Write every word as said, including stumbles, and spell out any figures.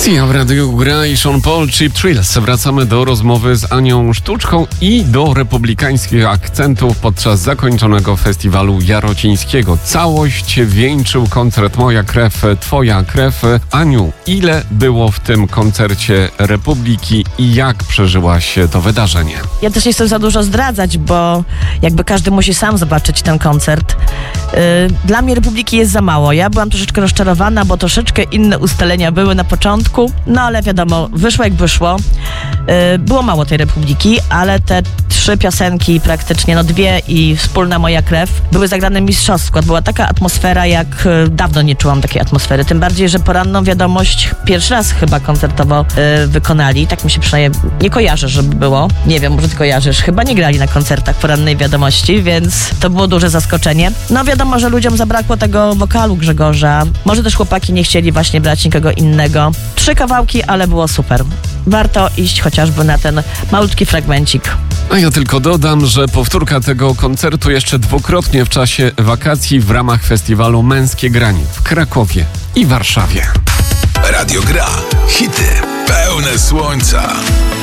Sia w Radiu Gra i Sean Paul, Cheap Thrills. Wracamy do rozmowy z Anią Sztuczką i do republikańskich akcentów podczas zakończonego festiwalu jarocińskiego. Całość wieńczył koncert Moja krew, twoja krew. Aniu, ile było w tym koncercie Republiki i jak przeżyłaś to wydarzenie? Ja też nie chcę za dużo zdradzać, bo jakby każdy musi sam zobaczyć ten koncert. Yy, dla mnie Republiki jest za mało. Ja byłam troszeczkę rozczarowana, bo troszeczkę inne ustalenia były na początku. No ale wiadomo, wyszło jak wyszło. Yy, było mało tej Republiki, ale te trzy piosenki praktycznie, no dwie i Wspólna moja krew, były zagrane mistrzowsko. Była taka atmosfera, jak yy, dawno nie czułam takiej atmosfery. Tym bardziej, że poranną wiadomość pierwszy raz chyba koncertowo yy, wykonali. Tak mi się przynajmniej nie kojarzy, żeby było. Nie wiem, może ty kojarzysz. Chyba nie grali na koncertach porannej wiadomości, więc to było duże zaskoczenie. No wiadomo, że ludziom zabrakło tego wokalu Grzegorza. Może też chłopaki nie chcieli właśnie brać nikogo innego. Trzy kawałki, ale było super. Warto iść chociażby na ten malutki fragmencik. A ja tylko dodam, że powtórka tego koncertu jeszcze dwukrotnie w czasie wakacji w ramach festiwalu Męskie Granie w Krakowie i Warszawie. Radio Gra. Hity pełne słońca.